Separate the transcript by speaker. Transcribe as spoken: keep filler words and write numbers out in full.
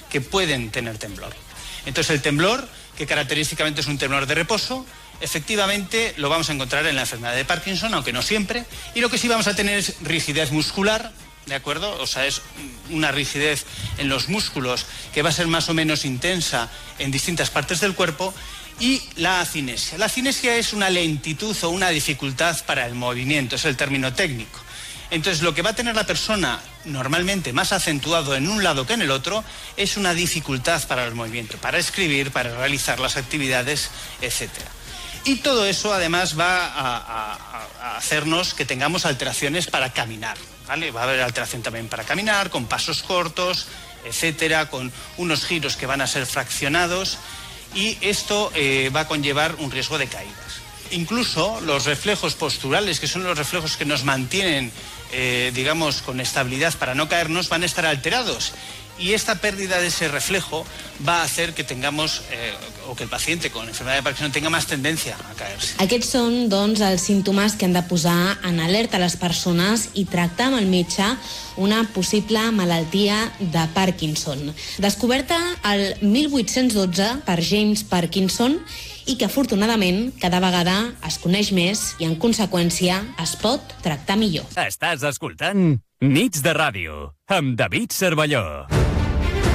Speaker 1: que pueden tener temblor. Entonces el temblor, que característicamente es un temblor de reposo, efectivamente lo vamos a encontrar en la enfermedad de Parkinson, aunque no siempre, y lo que sí vamos a tener es rigidez muscular, ¿de acuerdo? O sea, es una rigidez en los músculos que va a ser más o menos intensa en distintas partes del cuerpo, y la acinesia. La acinesia es una lentitud o una dificultad para el movimiento, es el término técnico. Entonces, lo que va a tener la persona normalmente más acentuado en un lado que en el otro es una dificultad para el movimiento, para escribir, para realizar las actividades, etcétera. Y todo eso, además, va a, a, a hacernos que tengamos alteraciones para caminar, ¿vale? Va a haber alteración también para caminar, con pasos cortos, etcétera, con unos giros que van a ser fraccionados, y esto eh, va a conllevar un riesgo de caídas. Incluso los reflejos posturales, que son los reflejos que nos mantienen, eh, digamos, con estabilidad para no caernos, van a estar alterados. Y esta pérdida de ese reflejo va a hacer que tengamos, eh, o que el paciente con enfermedad de Parkinson tenga más tendencia a caerse.
Speaker 2: Aquests són, doncs, els símptomes que han de posar en alerta les persones i tractar amb el metge una possible malaltia de Parkinson. Descoberta el mil vuit-cents dotze per James Parkinson i que, afortunadament, cada vegada es coneix més i, en conseqüència, es pot tractar millor.
Speaker 3: Estàs escoltant Nits de Ràdio, amb David Cervelló.